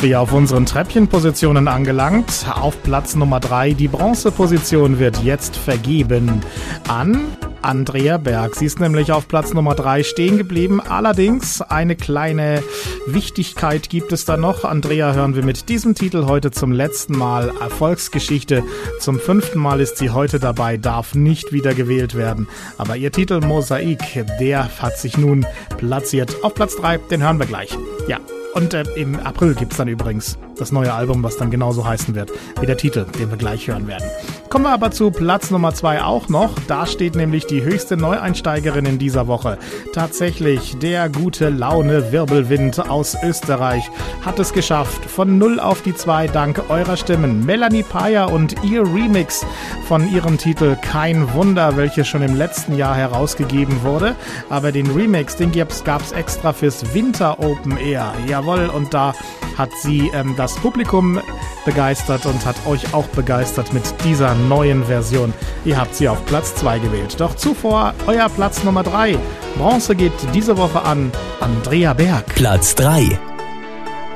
wir auf unseren Treppchenpositionen angelangt. Auf Platz Nummer 3, die Bronzeposition wird jetzt vergeben an Andrea Berg. Sie ist nämlich auf Platz Nummer 3 stehen geblieben. Allerdings eine kleine Wichtigkeit gibt es da noch. Andrea hören wir mit diesem Titel heute zum letzten Mal. Erfolgsgeschichte. Zum 5. Mal ist sie heute dabei, darf nicht wieder gewählt werden. Aber ihr Titel Mosaik, der hat sich nun platziert. Auf Platz 3, den hören wir gleich. Ja. Und im April gibt's dann übrigens das neue Album, was dann genauso heißen wird wie der Titel, den wir gleich hören werden. Kommen wir aber zu Platz Nummer 2 auch noch. Da steht nämlich die höchste Neueinsteigerin in dieser Woche. Tatsächlich, der gute Laune Wirbelwind aus Österreich hat es geschafft. Von 0 auf die 2 dank eurer Stimmen. Melanie Paya und ihr Remix von ihrem Titel Kein Wunder, welches schon im letzten Jahr herausgegeben wurde. Aber den Remix, den gab's extra fürs Winter Open Air. Jawohl, und da hat sie das Publikum begeistert und hat euch auch begeistert mit dieser neuen Version. Ihr habt sie auf Platz 2 gewählt. Doch zuvor euer Platz Nummer 3. Bronze geht diese Woche an Andrea Berg. Platz 3.